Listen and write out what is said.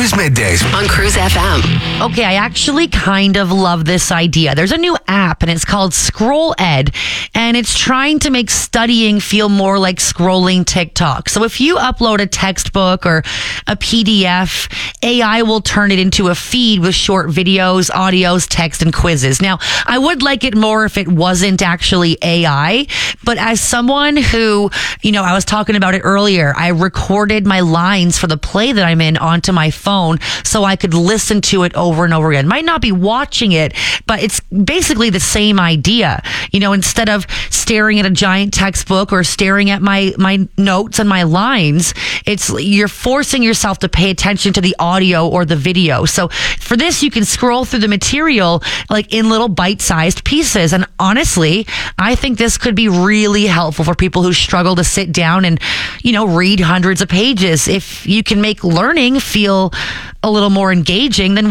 Cruise Middays on Cruise FM. Okay, I actually kind of love this idea. There's a new app and it's called Scroll Ed, and it's trying to make studying feel more like scrolling TikTok. So if you upload a textbook or a PDF, AI will turn it into a feed with short videos, audios, text, and quizzes. Now, I would like it more if it wasn't actually AI, but as someone who, I was talking about it earlier, I recorded my lines for the play that I'm in onto my phone so I could listen to it over and over again. Might not be watching it, but it's basically the same idea. Instead of staring at a giant textbook or staring at my notes and my lines, you're forcing yourself to pay attention to the audio or the video. So for this, you can scroll through the material like in little bite-sized pieces. And honestly, I think this could be really helpful for people who struggle to sit down and, read hundreds of pages. If you can make learning feel a little more engaging, then